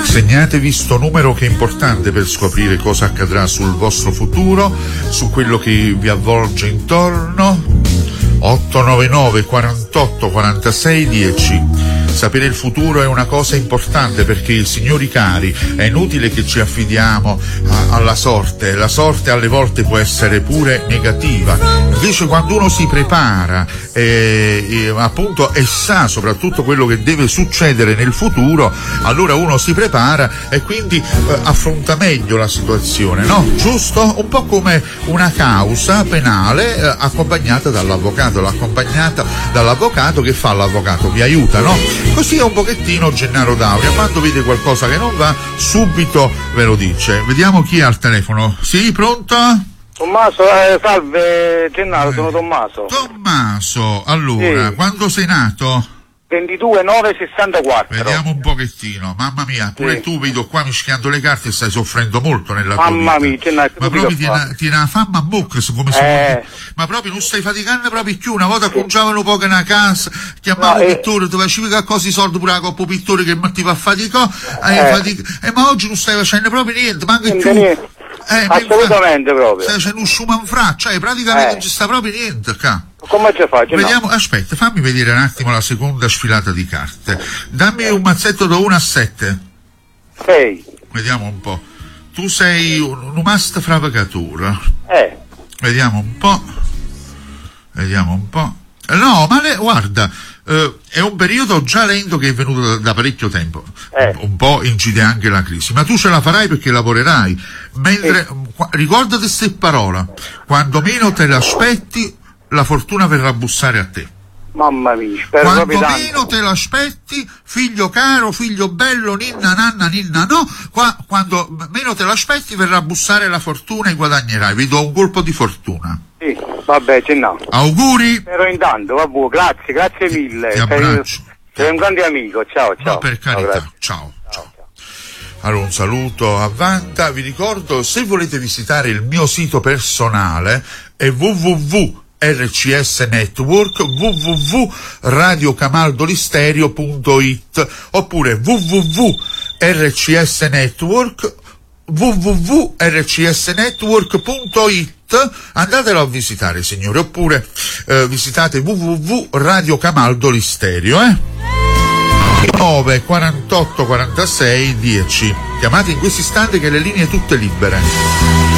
Segnatevi sto numero che è importante per scoprire cosa accadrà sul vostro futuro, su quello che vi avvolge intorno. 899 48 46 10. Sapere il futuro è una cosa importante perché, signori cari, è inutile che ci affidiamo alla sorte. La sorte alle volte può essere pure negativa. Invece quando uno si prepara appunto e sa soprattutto quello che deve succedere nel futuro, allora uno si prepara e quindi affronta meglio la situazione, no? Giusto? Un po' come una causa penale accompagnata dall'avvocato. L'accompagnata dall'avvocato, che fa l'avvocato? Vi aiuta, no? Così è un pochettino Gennaro D'Auria, quando vede qualcosa che non va subito ve lo dice. Vediamo chi è al telefono. Sì, pronto? Tommaso, salve Gennaro, sono Tommaso. Tommaso, allora, sì. Quando sei nato? 22/9/64. Vediamo un pochettino, mamma mia, pure sì. Tu vedo qua mischiando le carte e stai soffrendo molto nella tua mamma vita. Mia, Gennaro, ma proprio tiene una fama a bocca, come ma proprio non stai faticando proprio più. Una volta cominciavano poco una casa, chiamavo pittore, tu facevi qualcosa soldi pure la coppa pittore che ti fa faticare, ma oggi non stai facendo proprio niente, manca più. Assolutamente proprio. Stai facendo un schumanfra, cioè praticamente non ci sta proprio niente qua. Come ci faccio? Vediamo, no? Aspetta, fammi vedere un attimo la seconda sfilata di carte. Dammi un mazzetto da 1 a 7. 6. Vediamo un po'. Tu sei un must fravacatura. Vediamo un po'. No, ma guarda, è un periodo già lento che è venuto da parecchio tempo. Un po' incide anche la crisi, ma tu ce la farai perché lavorerai. Mentre ricordati queste parole: quando meno te l'aspetti, la fortuna verrà a bussare a te. Mamma mia, spero quando proprio meno tanto. te l'aspetti, figlio caro, figlio bello, ninna nanna ninna no, quando meno te l'aspetti verrà a bussare la fortuna e guadagnerai. Vi do un colpo di fortuna. Sì, vabbè, Gennaro. Auguri. Però intanto, vabbè, grazie mille. Ti abbraccio. Sei un grande amico, ciao. No, per carità, ciao. Allora, un saluto a Vanta. Vi ricordo, se volete visitare il mio sito personale è www.rcs Network, www.radiocamaldolisterio.it oppure www.rcsnetwork, www.rcsnetwork.it. Andatelo a visitare, signori, oppure visitate www.radiocamaldolisterio, 9 48 46 10. Chiamate in questo istante che le linee tutte libere.